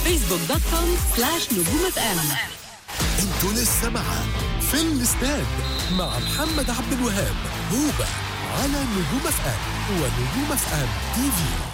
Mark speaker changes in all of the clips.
Speaker 1: facebook.com/نجوم FM.
Speaker 2: انتوا لسه مع في الاستاد مع محمد عبد الوهاب هوبا على نجوم اف ام ونجوم اف ام تي في.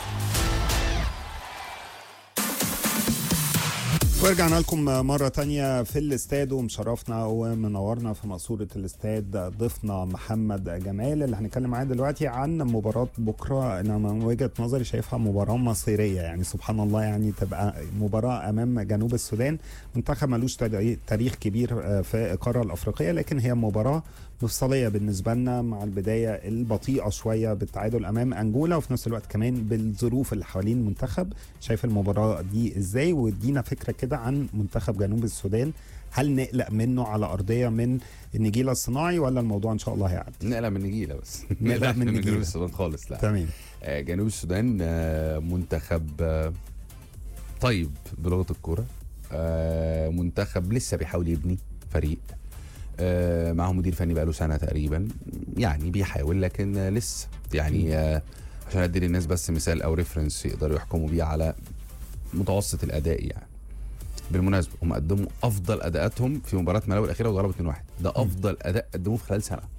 Speaker 3: ورجعنا لكم مرة تانية في الاستاد، ومشرفنا ومنورنا في مقصورة الاستاد ضيفنا محمد جمال اللي هنتكلم معاه دلوقتي عن مباراة بكرة. انا من وجهة نظري شايفها مباراة مصيرية، يعني سبحان الله، يعني تبقى مباراة امام جنوب السودان، منتخب ملوش تاريخ كبير في القارة الافريقية، لكن هي مباراة مفصلية بالنسبة لنا مع البداية البطيئة شوية بالتعادل أمام أنجولا، وفي نفس الوقت كمان بالظروف اللي حوالين المنتخب. شايف المباراة دي إزاي؟ وادينا فكرة كده عن منتخب جنوب السودان. هل نقلق منه على أرضية من النجيلة الصناعي، ولا الموضوع إن شاء الله هيعدي؟
Speaker 4: نقلق من النجيلة بس.
Speaker 3: نقلق من
Speaker 4: جنوب
Speaker 3: النجيلة
Speaker 4: السودان خالص، لا.
Speaker 3: تمام.
Speaker 4: جنوب السودان منتخب طيب بلغة الكورة، منتخب لسه بيحاول يبني فريق، معه مدير فني بقاله سنة تقريبا، يعني بيحاول لكن لسه يعني عشان ادي للناس بس مثال او ريفرنس يقدروا يحكموا بيه على متوسط الاداء. يعني بالمناسبة هم قدموا افضل اداءاتهم في مباراة ملاوي الاخيرة وغلبوا 2-1، ده افضل اداء قدموه في خلال سنة.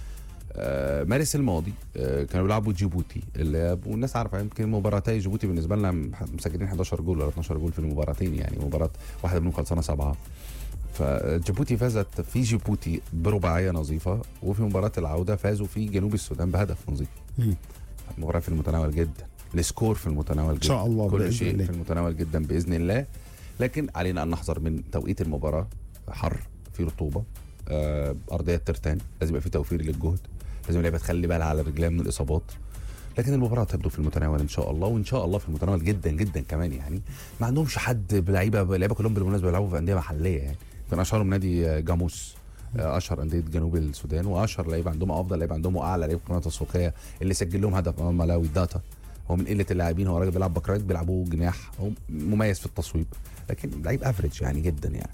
Speaker 4: مارس الماضي كانوا بيلعبوا جيبوتي، والناس عارفه يمكن مباراتي جيبوتي بالنسبه لنا مسجلين 11 جول ولا 12 جول في المباراتين، يعني مباراه واحده منهم خلصانه 7. فجيبوتي فازت في جيبوتي برباعيه نظيفه، وفي مباراه العوده فازوا في جنوب السودان بهدف نظيف. المباراه في المتناول جدا، السكور في المتناول جدا،
Speaker 3: إن شاء الله
Speaker 4: كل شيء في المتناول جدا باذن الله. لكن علينا ان نحذر من توقيت المباراه، حر، في رطوبه، ارضيه ترتان، لازم يبقى في توفير للجهد، لازم اللعيبه تخلي بالها على رجلها من الاصابات. لكن المباراه تبدو في المتناول ان شاء الله، وان شاء الله في المتناول جدا جدا كمان. يعني ما عندهمش حد لعيبه كلهم بالمناسبه بيلعبوا في انديه محليه، يعني كان اشهرهم نادي جاموس، اشهر انديه جنوب السودان، واشهر لعيبه عندهم، افضل لعيبه عندهم، واعلى لعيبه في القناه التسويقيه اللي سجل لهم هدف امام ملاوي الداتا. هو من قله اللاعبين، هو راجل بيلعب باك رايت، بيلعبوه جناح، هو مميز في التصويب، لكن لعيب افريج يعني جدا. يعني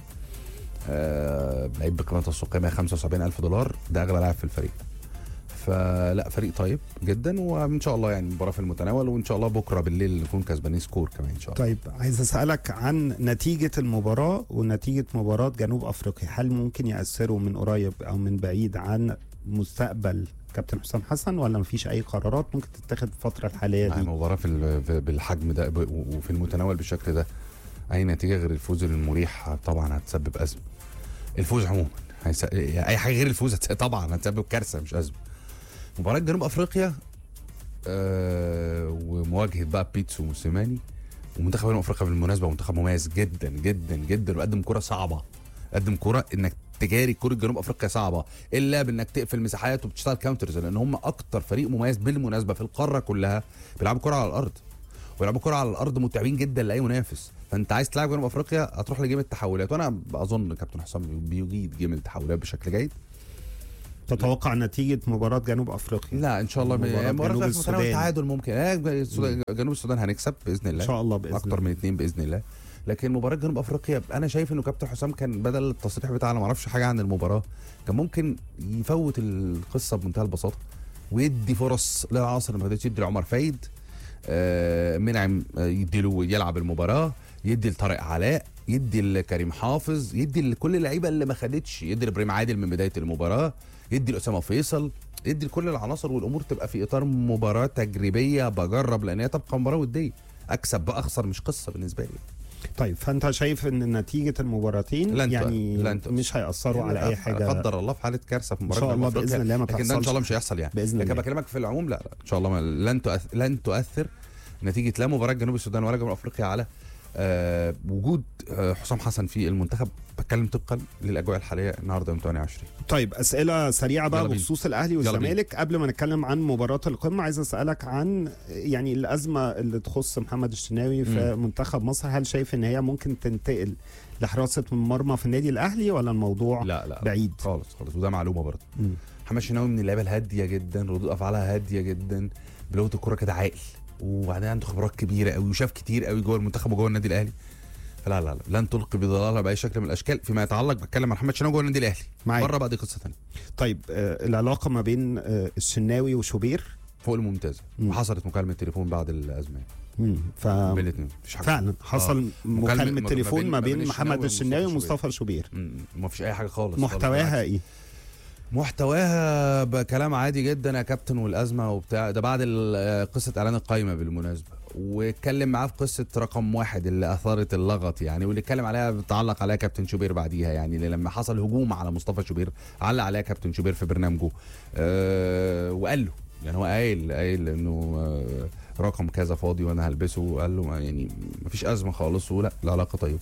Speaker 4: لعيب بالقناه التسويقيه $175,000، ده اغلى لاعب في الفريق. فلا فريق طيب جدا، وان شاء الله يعني المباراه في المتناول، وان شاء الله بكره بالليل نكون كسبانين سكور كمان ان شاء الله.
Speaker 3: طيب، عايز اسالك عن نتيجه المباراه ونتيجه مباراه جنوب افريقيا، هل ممكن ياثروا من قريب او من بعيد عن مستقبل كابتن حسام حسن، ولا مفيش اي قرارات ممكن تتخذ في الفتره الحاليه دي؟
Speaker 4: المباراه بالحجم ده وفي المتناول بالشكل ده، اي نتيجه غير الفوز المريح طبعا هتسبب ازمه. الفوز عموما اي حاجه غير الفوز طبعا هتسبب كارثه مش ازمه. مباراة جنوب افريقيا ومواجهة بقى بيتسو موسيماني، ومنتخب جنوب افريقيا بالمناسبة منتخب مميز جدا جدا جدا، وقدم كرة صعبة، قدم كرة انك تجاري كرة جنوب افريقيا صعبة، الا بانك تقفل مساحات وبتشتغل كاونترز، لان هم اكتر فريق مميز بالمناسبة في القارة كلها بيلعبوا كرة على الارض، ويلعبوا كرة على الارض متعبين جدا لاي منافس. فانت عايز تلعب جنوب افريقيا هتروح لجيم التحولات، وانا اظن كابتن حسام بيجيد جيم التحولات بشكل جيد.
Speaker 3: تتوقع نتيجة مباراة جنوب افريقيا؟
Speaker 4: لا ان شاء الله
Speaker 3: مباراة جنوب السودان
Speaker 4: تعادل ممكن، جنوب السودان هنكسب باذن الله
Speaker 3: ان شاء الله، باذن
Speaker 4: اكتر من 2 باذن الله. لكن مباراة جنوب افريقيا انا شايف انه كابتن حسام كان بدل التصريح بتاعنا ما اعرفش حاجه عن المباراه، كان ممكن يفوت القصه بمنتهى البساطه، ويدي فرص للعناصر اللي ما خدتش، يدي لعمر فايد، منعم يديله يلعب المباراه، يدي لطارق علاء، يدي لكريم حافظ، يدي لكل اللعيبه اللي ما خدتش، يدي لابراهيم عادل من بدايه المباراه، يدي لاسامه فيصل، يدي لكل العناصر، والامور تبقى في اطار مباراه تجريبيه بجرب، لان هي تبقى مباراه وديه، اكسب بقى اخسر مش قصه بالنسبه لي.
Speaker 3: طيب، فانت شايف ان نتيجه المباراتين يعني مش هيأثروا على اي حاجه؟
Speaker 4: قدر الله في حاله كارثه في مباراه
Speaker 3: ان شاء الله باذن الله ما
Speaker 4: تحصلش، لكن ده ان شاء الله مش هيحصل يعني
Speaker 3: باذن
Speaker 4: الله. لكن بكلمك في العموم، لا ان شاء الله لن تؤثر نتيجه لا مباراه جنوب السودان ولا جنوب افريقيا على وجود حسام حسن في المنتخب. بتكلم طبقا للاجواء الحاليه النهارده يوم 28.
Speaker 3: طيب، اسئله سريعه بقى بخصوص الاهلي والزمالك قبل ما نتكلم عن مباراه القمه. عايز اسالك عن يعني الازمه اللي تخص محمد الشناوي في منتخب مصر، هل شايف ان هي ممكن تنتقل لحراسه المرمى في النادي الاهلي، ولا الموضوع
Speaker 4: لا
Speaker 3: بعيد
Speaker 4: خالص، وده معلومه برضه. محمد الشناوي من اللعيبه الهاديه جدا، ردود افعالها هاديه جدا، بلغه الكوره كده عاقل، وبعدين عنده خبرات كبيره قوي، وشاف كتير قوي جوه المنتخب وجوه النادي الاهلي. لا لن تلقي بضلالها باي شكل من الاشكال فيما يتعلق. بتكلم عن محمد الشناوي جوه النادي الاهلي، بره بقى دي قصه ثانيه.
Speaker 3: طيب، العلاقه ما بين الشناوي وشوبير
Speaker 4: فوق الممتازه، وحصلت مكالمه تليفون بعد الازمه. بالاثنين مفيش حاجه
Speaker 3: فعلا حصل مكالمه تليفون ما بين محمد الشناوي ومصطفى شوبير.
Speaker 4: ما فيش اي حاجه خالص.
Speaker 3: محتواها ايه؟
Speaker 4: محتواها بكلام عادي جدا يا كابتن والازمه وبتاع ده بعد قصه اعلان القايمه بالمناسبه، واتكلم معاه في قصه رقم 1 اللي اثارت اللغط يعني، واللي اتكلم عليها بتعلق عليها كابتن شوبير بعديها يعني، اللي لما حصل هجوم على مصطفى شوبير علق عليها كابتن شوبير في برنامجه وقال له يعني، هو قايل انه رقم كذا فاضي وانا هلبسه، قال له يعني مفيش ازمه خالص ولا العلاقه طيبه.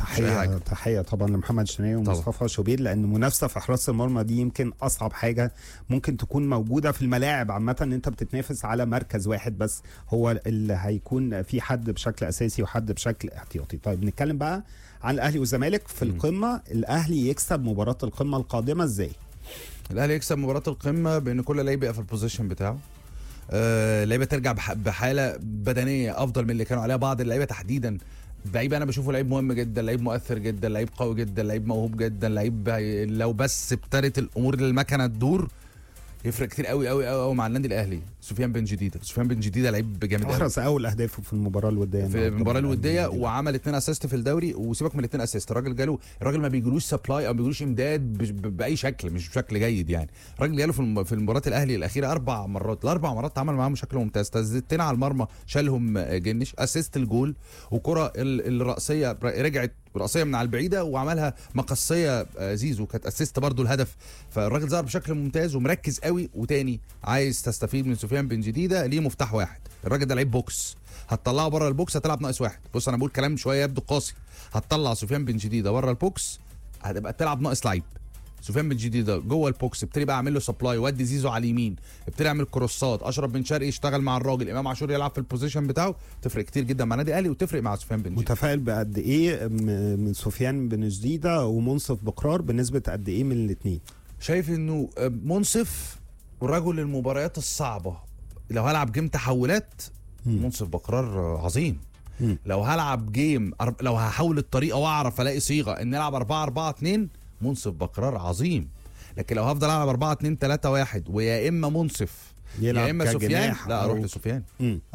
Speaker 3: تحيه طبعا لمحمد الشناوي ومصطفى شوبير، لان المنافسه في حراسه المرمى دي يمكن اصعب حاجه ممكن تكون موجوده في الملاعب عامه، ان انت بتتنافس على مركز واحد بس هو اللي هيكون في حد بشكل اساسي وحد بشكل احتياطي. طيب نتكلم بقى عن الاهلي والزمالك في القمه. الاهلي يكسب مباراه القمه القادمه ازاي؟
Speaker 4: الاهلي يكسب مباراه القمه بان كل لعيب يبقى في البوزيشن بتاعه، اللعيبه ترجع بحاله بدنيه افضل من اللي كانوا عليها بعض اللعيبه تحديدا. لعيب انا بشوفه لعيب مهم جدا، لعيب مؤثر جدا، لعيب قوي جدا، لعيب موهوب جدا، لعيب لو بس ابتدت الامور المكنه تدور يفرق كتير قوي قوي قوي مع النادي الاهلي. سفيان بن جديده لعيب جامد قوي،
Speaker 3: احرز اول اهدافه في المباراه الوديه،
Speaker 4: في المباراه الوديه، وعمل 2 اسيست في الدوري. وسيبك من 2 اسيست، الراجل ما بيجيلوش سبلاي او ما بيجيلوش امداد باي شكل، مش بشكل جيد يعني. الراجل جاله في المباراه الاهلي الاخيره 4 مرات، الاربع مرات عمل معاهم شكل ممتاز. تسديدتين على المرمى شالهم جنش، اسيست الجول، وكره الرأسيه رجعت رأسيه من على البعيده وعملها مقصيه زيزو كانت اسيست برضو الهدف. فالراجل ظهر بشكل ممتاز ومركز قوي. وتاني عايز تستفيد من سفيان بن جديده، ليه مفتاح واحد، الراجل ده لعيب بوكس، هتطلعه بره البوكس هتلعب ناقص واحد. بص انا بقول كلام شويه يبدو قاسي، هتطلع سفيان بن جديده بره البوكس هتبقى تلعب ناقص لعيب. سفيان بن جديده جوه البوكس ابتدي بقى اعمل له سبلاي، ودي زيزو على اليمين، ابتدي اعمل كروسات، اشرف بن شرقي يشتغل مع الراجل، امام عاشور يلعب في البوزيشن بتاعه. تفرق كتير جدا مع النادي الاهلي وتفرق مع سفيان بن جديده.
Speaker 3: متفائل بقد ايه من سفيان بن جديده ومنصف بقرار بنسبه قد ايه من الاثنين؟
Speaker 4: شايف انه منصف ورجل المباريات الصعبه، لو هلعب جيم تحولات منصف بقرار عظيم. لو هلعب جيم لو هحول الطريقه واعرف الاقي صيغه ان العب 4-4-2 منصف بقرار عظيم. لكن لو هفضل العب 4-2-3-1 ويا اما منصف يا اما سفيان، لا اروح لسفيان.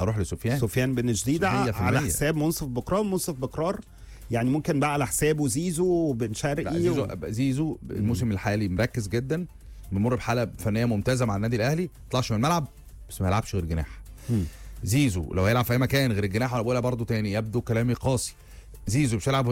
Speaker 3: سفيان بن جديده على حساب منصف بقرار. منصف بقرار يعني ممكن بقى على حسابه زيزو وبن شرقي.
Speaker 4: زيزو الموسم الحالي مركز جدا، بيمر بحاله فنيه ممتازه مع النادي الاهلي، ما طلعش من الملعب بس ما يلعبش غير جناح. زيزو لو هيلعب في اي مكان غير الجناح، انا بقولها برضو تاني يبدو كلامي قاسي، زيزو مش هيلعب.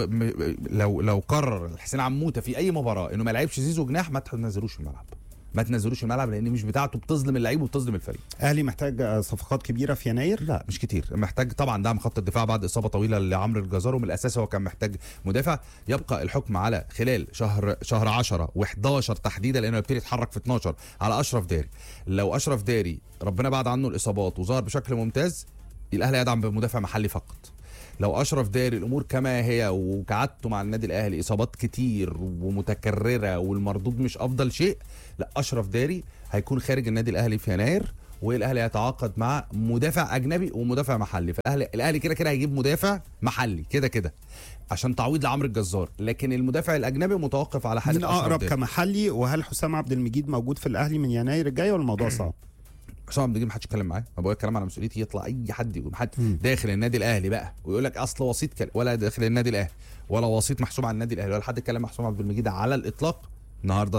Speaker 4: لو قرر حسين عموته في اي مباراه انه ما يلعبش زيزو جناح، ما تنزلوش الملعب، لان مش بتاعته، بتظلم اللعيب وبتظلم الفريق.
Speaker 3: اهلي محتاج صفقات كبيره في يناير؟
Speaker 4: لا مش كتير، محتاج طبعا دعم خط الدفاع بعد اصابه طويله لعمرو الجزار، ومن الاساس هو كان محتاج مدافع. يبقى الحكم على خلال شهر 10 و11 تحديدا، لانه يبتدي يتحرك في 12 على اشرف داري. لو اشرف داري ربنا بعد عنه الاصابات وظهر بشكل ممتاز، الاهلي يدعم بمدافع محلي فقط. لو اشرف داري الامور كما هي وكعادته مع النادي الاهلي اصابات كتير ومتكرره والمردود مش افضل شيء، لا اشرف داري هيكون خارج النادي الاهلي في يناير، والاهلي هيتعاقد مع مدافع اجنبي ومدافع محلي. فالاهلي كده هيجيب مدافع محلي كده عشان تعويض لعمرو الجزار، لكن المدافع الاجنبي متوقف على حاله
Speaker 3: اشرف داري. اقرب كمحلي. وهل حسام عبد المجيد موجود في الاهلي من يناير الجاي ولا الموضوع صعب؟
Speaker 4: حسام عبد المجيد ما حدش يتكلم معاه، انا بقول الكلام على مسؤوليتي. يطلع اي حد يقول حد داخل النادي الاهلي بقى ويقول لك اصل وسيط ولا داخل النادي الاهلي ولا وسيط محسوب على النادي الاهلي ولا حد اتكلم مع حسام عبد المجيد على الاطلاق. النهارده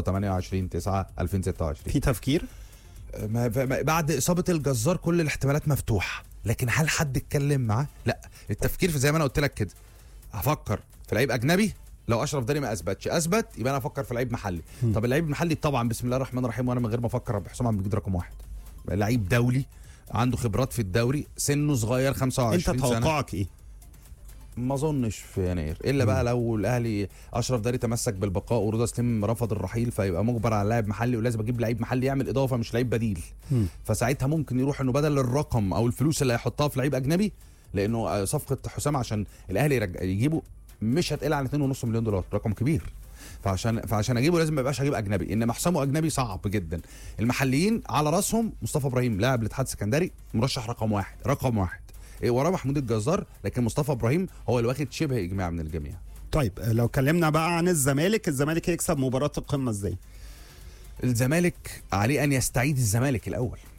Speaker 4: 28/9/2026
Speaker 3: في تفكير
Speaker 4: بعد اصابه الجزار، كل الاحتمالات مفتوحه، لكن هل حد اتكلم معاه؟ لا. التفكير في زي ما انا قلت لك كده، هفكر في لعيب اجنبي. لو اشرف داري ما اثبت يبقى انا افكر في لعيب محلي. طب اللعيب المحلي طبعا بسم الله الرحمن الرحيم، وانا من غير ما افكر بحسام عبد المجيد رقم 1. لعيب دولي عنده خبرات في الدوري، سنه صغير 25 سنه.
Speaker 3: انت توقعك ايه؟
Speaker 4: ما اظنش في يناير، الا بقى لو الاهلي اشرف داري تمسك بالبقاء ورضا سليم رفض الرحيل، فيبقى مجبر على لاعب محلي، ولازم اجيب لعيب محلي يعمل اضافه مش لعيب بديل. فساعتها ممكن يروح انه بدل الرقم او الفلوس اللي هيحطها في لعيب اجنبي، لانه صفقه حسام عشان الاهلي يجيبه مش هتقل عن 2.5 مليون دولار، رقم كبير. فعشان اجيبه لازم ما يبقاش هجيب اجنبي، انما حسامه اجنبي صعب جدا. المحليين على راسهم مصطفى ابراهيم لاعب الاتحاد السكندري، مرشح رقم واحد. وراه محمود الجزار، لكن مصطفى ابراهيم هو اللي واخد شبه اجماع من الجميع.
Speaker 3: طيب لو اتكلمنا بقى عن الزمالك يكسب مباراه القمه ازاي؟
Speaker 4: الزمالك عليه ان يستعيد الزمالك الاول.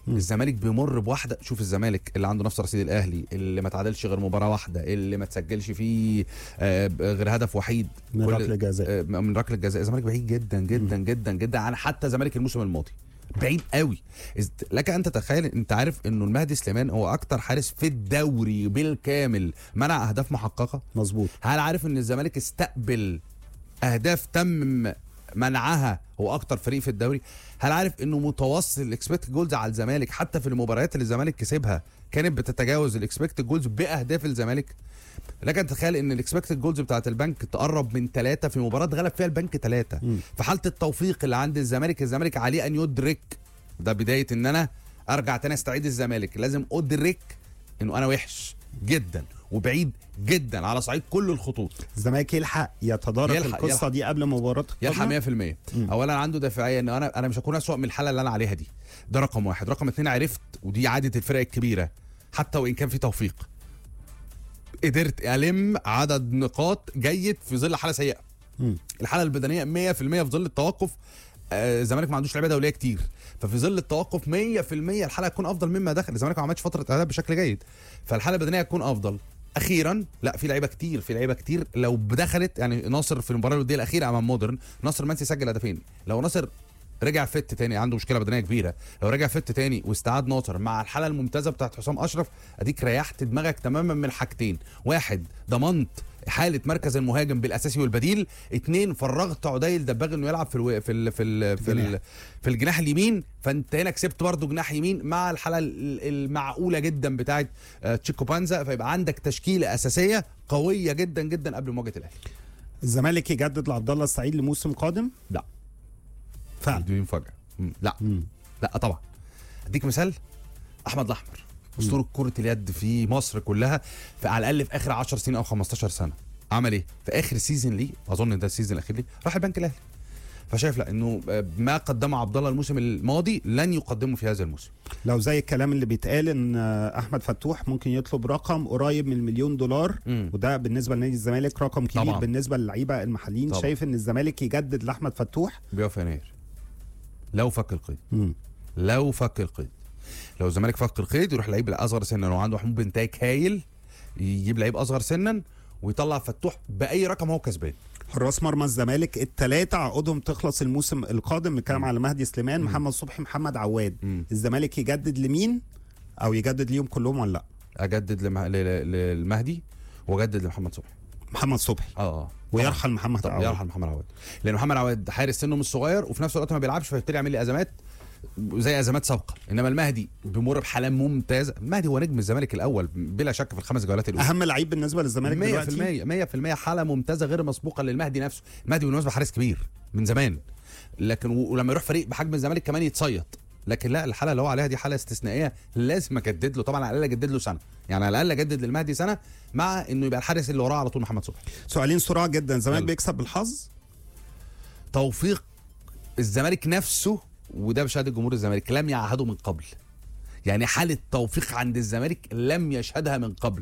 Speaker 4: الزمالك بيمر بواحده، شوف الزمالك اللي عنده نفس رصيد الاهلي، اللي ما تعادلش غير مباراه واحده، اللي ما تسجلش فيه غير هدف وحيد
Speaker 3: من ركله الجزاء.
Speaker 4: من ركله الجزاء. الزمالك بعيد جدا جدا جدا جدا عن حتى زمالك الموسم الماضي، بعيد قوي. لك ان تتخيل، انت عارف انه المهدي سليمان هو اكتر حارس في الدوري بالكامل منع اهداف محققه؟
Speaker 3: مظبوط.
Speaker 4: هل عارف ان الزمالك استقبل اهداف تم منعها هو اكتر فريق في الدوري؟ هل عارف انه متوسط الاكسبكت جولز على الزمالك حتى في المباريات اللي الزمالك كسبها كانت بتتجاوز الاكسبكت جولز باهداف الزمالك؟ لكن تخيل ان الاكسبكت جولز بتاعت البنك تقرب من 3 في مباراه غلب فيها البنك 3. في حاله التوفيق اللي عند الزمالك عليه ان يدرك، ده بدايه ان انا ارجع تاني استعيد الزمالك، لازم ادرك انه انا وحش جدا وبعيد جدا على صعيد كل الخطوط.
Speaker 3: الزمالك يلحق يتدارك القصه دي قبل مباراه
Speaker 4: يلحق 100%. اولا عنده دافعيه ان انا مش هكون اسوأ من الحاله اللي انا عليها دي، ده رقم واحد. رقم 2 عرفت، ودي عاده الفرق الكبيره حتى وان كان في توفيق، قدرت الم عدد نقاط جيد في ظل حاله سيئه. الحاله البدنيه 100% في ظل التوقف. الزمالك ما عندوش لعيبه دوليه كتير، ففي ظل التوقف 100% الحاله هتكون افضل مما دخل. الزمالك ما عملش فتره اعداد بشكل جيد، فالحاله البدنيه هتكون افضل. اخيرا لا، في لعيبه كتير لو دخلت. يعني ناصر في المباراه الوديه الاخيره امام مودرن، ناصر منسي سجل هدفين. لو ناصر رجع فت تاني، عنده مشكله بدنيه كبيره، لو رجع فت تاني واستعاد ناصر مع الحاله الممتازه بتاعت حسام اشرف، اديك ريحت دماغك تماما من حاجتين: واحد، ضمنت حاله مركز المهاجم بالاساسي والبديل. 2، فرغت عديل دباغ انه يلعب في الجناح اليمين، فانت هنا كسبت برضه جناح يمين مع الحاله المعقوله جدا بتاعت تشيكو بانزا، فيبقى عندك تشكيله اساسيه قويه جدا جدا قبل مواجهه الاهلي.
Speaker 3: الزمالك يجدد لعبد الله السعيد لموسم قادم؟
Speaker 4: لا
Speaker 3: فعلا
Speaker 4: دي مفاجاه. لا لا طبعا. اديك مثال: احمد الاحمر، اسطوره كره اليد في مصر كلها، على الاقل في اخر 10 سنين او 15 سنه، عمل ايه في اخر سيزون ليه؟ اظن ده السيزون الاخير ليه، راح البنك الاهلي. فشايف لا، انه ما قدمه عبد الله الموسم الماضي لن يقدمه في هذا الموسم.
Speaker 3: لو زي الكلام اللي بيتقال ان احمد فتوح ممكن يطلب رقم قريب من $1,000,000، وده بالنسبه لنادي الزمالك رقم كبير طبعا. بالنسبه للعيبه المحليين طبعا. شايف ان الزمالك يجدد لاحمد فتوح
Speaker 4: بيوفي يناير لو فك القيد. لو فك القيد، لو الزمالك فك القيد يروح لعيب الاصغر سنا، وعنده محمود بنتايج هايل، يجيب لعيب اصغر سنا ويطلع فتوح باي رقم هو كسبان.
Speaker 3: حراس مرمى الزمالك ال3 عقودهم تخلص الموسم القادم، بنتكلم على مهدي سليمان، محمد صبحي، محمد عواد. الزمالك يجدد لمين او يجدد ليهم كلهم ولا لا؟
Speaker 4: اجدد للمهدي واجدد لمحمد صبحي.
Speaker 3: محمد صبحي ويرحل محمد عواد.
Speaker 4: يرحل محمد عواد، لان محمد عواد حارس سنه مش صغير وفي نفس الوقت ما بيلعبش، فيبتدي يعمل لي ازمات زي ازمات سابقه. انما المهدي بيمر بحاله ممتازه. المهدي هو نجم الزمالك الاول بلا شك في ال5 جولات الاولى،
Speaker 3: اهم لعيب بالنسبه للزمالك دلوقتي
Speaker 4: 100%. حاله ممتازه غير مسبوقه للمهدي نفسه. المهدي بالنسبه حارس كبير من زمان، لكن ولما يروح فريق بحجم الزمالك كمان يتصيد. لكن لا، الحاله اللي هو عليها دي حاله استثنائيه، لازم اجدد له طبعا، على الاقل اجدد له سنه، يعني على الاقل اجدد للمهدي سنه، مع انه يبقى الحارس اللي وراه على طول محمد صبحي.
Speaker 3: سؤالين سرعه جدا: الزمالك بيكسب بالحظ؟
Speaker 4: توفيق الزمالك نفسه، وده بشهاده جمهور الزمالك، لم يعهده من قبل. يعني حاله توفيق عند الزمالك لم يشهدها من قبل.